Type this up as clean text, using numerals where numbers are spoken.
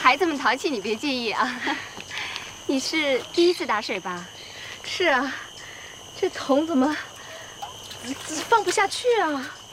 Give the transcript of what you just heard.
孩子们淘气，你别介意啊。你是第一次打水吧？ 是啊，这桶怎么放不下去啊？